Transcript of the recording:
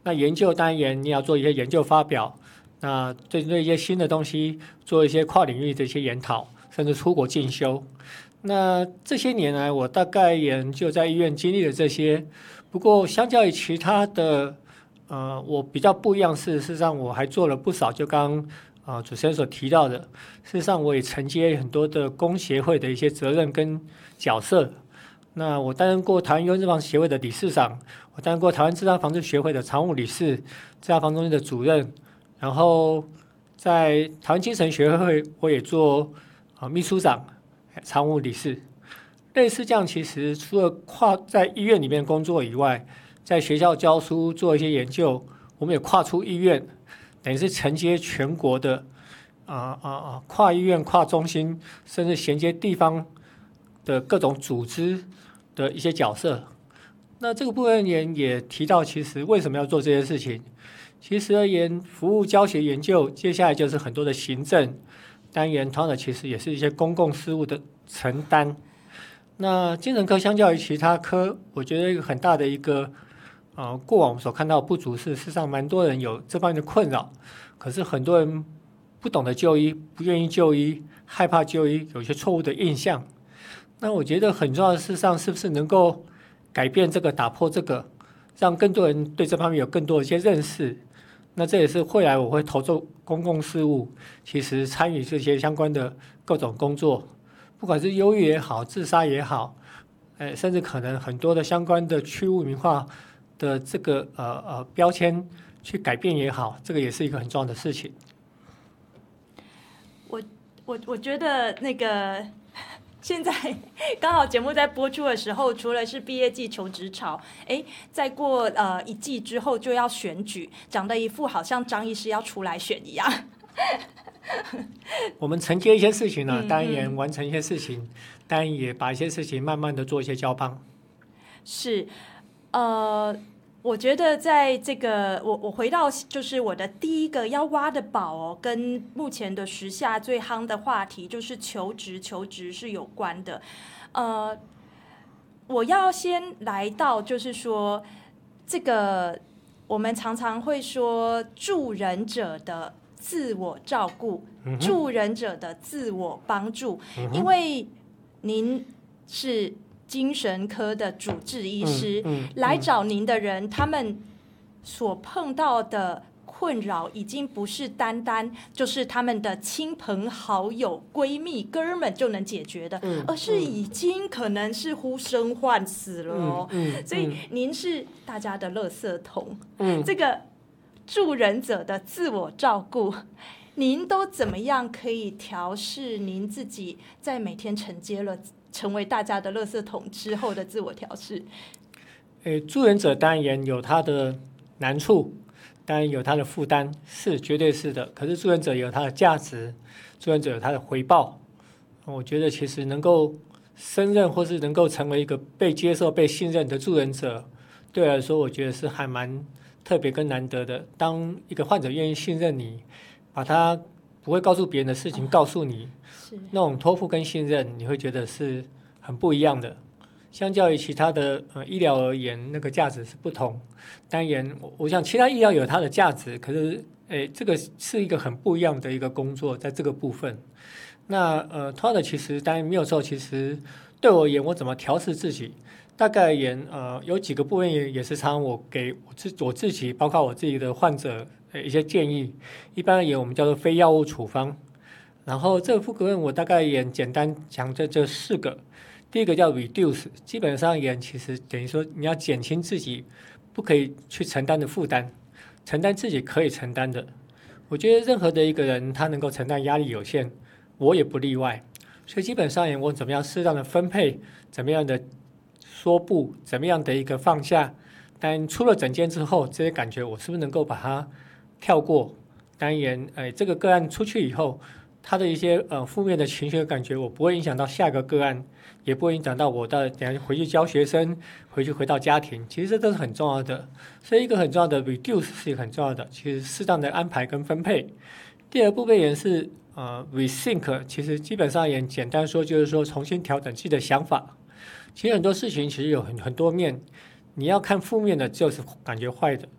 那研究当然你要做一些研究发表，那针对一些新的东西做一些跨领域的一些研讨，甚至出国进修。那这些年来，我大概也就在医院经历了这些。不过，相较于其他的，我比较不一样是，事实上我还做了不少，就刚刚主持人所提到的，事实上我也承接很多的工协会的一些责任跟角色。那我担任过台湾忧郁症防治协会的理事长，我担任过台湾自杀防治学会的常务理事、自杀防治中心的主任，然后在台湾精神学会我也做秘书长、常务理事。类似这样，其实除了在医院里面工作以外，在学校教书做一些研究，我们也跨出医院，等于是承接全国的跨医院、跨中心，甚至衔接地方的各种组织的一些角色。那这个部分也提到，其实为什么要做这些事情？其实而言，服务教学研究，接下来就是很多的行政单元，同样的其实也是一些公共事务的承担。那精神科相较于其他科，我觉得一个很大的一个过往我们所看到的不足是，事实上蛮多人有这方面的困扰，可是很多人不懂得就医，不愿意就医，害怕就医，有一些错误的印象。那我觉得很重要的事实上是不是能够改变这个，打破这个，让更多人对这方面有更多的一些认识。那这也是未来我会投入公共事务，其实参与这些相关的各种工作，不管是忧郁也好，自杀也好，甚至可能很多的相关的去污名化的这个标签去改变也好，这个也是一个很重要的事情。 我觉得那个现在刚好节目在播出的时候，除了是毕业季求职潮，再过一季之后就要选举，长得一副好像张医师要出来选一样。 我们承接一些事情呢，当然也完成一些事情，当然也把一些事情慢慢的做一些交棒。 是，我觉得在这个我回到就是我的第一个要挖的宝哦，跟目前的时下最夯的话题就是求职是有关的。我要先来到就是说这个我们常常会说助人者的自我照顾，助人者的自我帮助，因为您是精神科的主治医师，来找您的人，他们所碰到的困扰已经不是单单就是他们的亲朋好友、闺蜜、哥们就能解决的，而是已经可能是呼声唤死了哦。所以您是大家的垃圾桶，这个助人者的自我照顾，您都怎么样可以调试您自己在每天承接了成为大家的垃圾桶之后的自我调试？ 助人者当然有他的难处，当然有他的负担，是绝对是的。可是助人者有他的价值，助人者有他的回报。我觉得其实能够胜任或是能够成为一个被接受、被信任的助人者，对我来说，我觉得是还蛮特别跟难得的。当一个患者愿意信任你，把他不会告诉别人的事情告诉你，那种托付跟信任，你会觉得是很不一样的。相较于其他的医疗而言，那个价值是不同。当然，我想其他医疗有它的价值，可是这个是一个很不一样的一个工作，在这个部分。那同样的，其实当然没有错。其实对我而言，我怎么调试自己？大概而言，有几个部分也是常我给我自己，包括我自己的患者一些建议。一般而言，我们叫做非药物处方。然后这个副格问我大概也简单讲这4个。第一个叫 reduce， 基本上也其实等于说你要减轻自己不可以去承担的负担，承担自己可以承担的。我觉得任何的一个人他能够承担压力有限，我也不例外。所以基本上我怎么样适当的分配，怎么样的说不，怎么样的一个放下。但出了诊间之后，这些感觉我是不是能够把它跳过？当然，这个个案出去以后，他的一些负面的情绪的感觉，我不会影响到下个个案，也不会影响到我等下回去教学生，回到家庭。其实这都是很重要的。所以一个很重要的 reduce 是一个很重要的，其实适当的安排跟分配。第二部分也是rethink， 其实基本上也简单说就是说重新调整自己的想法。其实很多事情其实有很多面，你要看负面的就是感觉坏的，